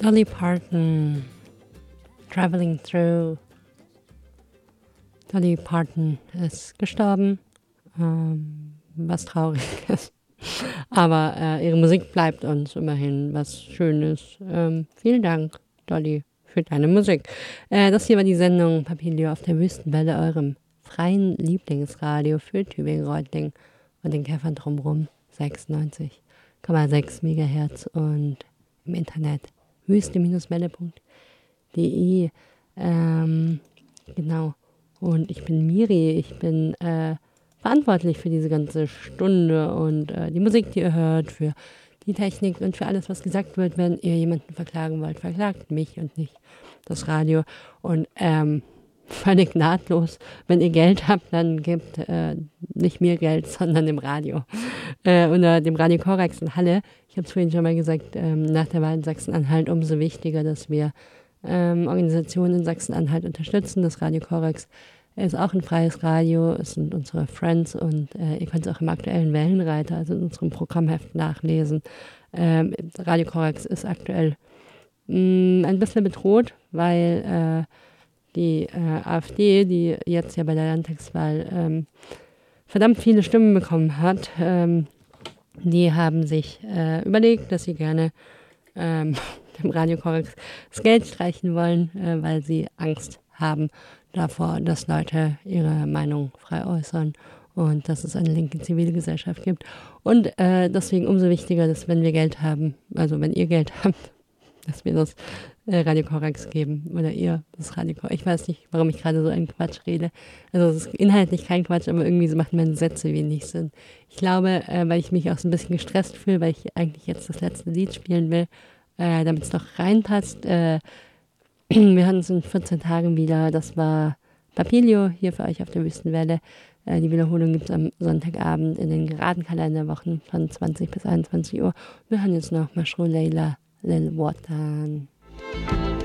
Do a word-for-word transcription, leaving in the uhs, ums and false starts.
Dolly Parton, Traveling Through. Dolly Parton ist gestorben, ähm, was traurig ist. Aber äh, ihre Musik bleibt uns immerhin was Schönes. Ähm, vielen Dank, Dolly, für deine Musik. Äh, das hier war die Sendung Papilio auf der Wüstenwelle, eurem freien Lieblingsradio für Tübingen-Reutlingen und den Käfern drumherum, sechsundneunzig Komma sechs Megahertz und im Internet wüste-welle punkt de. Ähm, genau. Und ich bin Miri, ich bin äh, verantwortlich für diese ganze Stunde und äh, die Musik, die ihr hört, für die Technik und für alles, was gesagt wird. Wenn ihr jemanden verklagen wollt, verklagt mich und nicht das Radio. Und ähm, völlig nahtlos, wenn ihr Geld habt, dann gebt äh, nicht mir Geld, sondern dem Radio. Äh, oder dem Radio Korax in Halle. Ich habe es vorhin schon mal gesagt, ähm, nach der Wahl in Sachsen-Anhalt umso wichtiger, dass wir ähm, Organisationen in Sachsen-Anhalt unterstützen. Das Radio Korax ist auch ein freies Radio, es sind unsere Friends und äh, ihr könnt es auch im aktuellen Wellenreiter, also in unserem Programmheft nachlesen. Ähm, Radio Korax ist aktuell mh, ein bisschen bedroht, weil äh, die äh, AfD, die jetzt ja bei der Landtagswahl ähm, verdammt viele Stimmen bekommen hat, ähm, die haben sich äh, überlegt, dass sie gerne ähm, dem Radio Korax das Geld streichen wollen, äh, weil sie Angst haben davor, dass Leute ihre Meinung frei äußern und dass es eine linke Zivilgesellschaft gibt. Und äh, deswegen umso wichtiger, dass wenn wir Geld haben, also wenn ihr Geld habt, dass wir das äh, Radio Korax geben oder ihr das Radio Korax. Ich weiß nicht, warum ich gerade so einen Quatsch rede. Also es ist inhaltlich kein Quatsch, aber irgendwie so machen meine Sätze wenig Sinn. Ich glaube, äh, weil ich mich auch so ein bisschen gestresst fühle, weil ich eigentlich jetzt das letzte Lied spielen will, äh, damit es noch reinpasst. Äh, wir hören uns in vierzehn Tagen wieder. Das war Papilio hier für euch auf der Wüstenwelle. Äh, die Wiederholung gibt es am Sonntagabend in den geraden Kalenderwochen von zwanzig bis einundzwanzig Uhr. Wir hören jetzt noch Mashru Leila Lil Watan.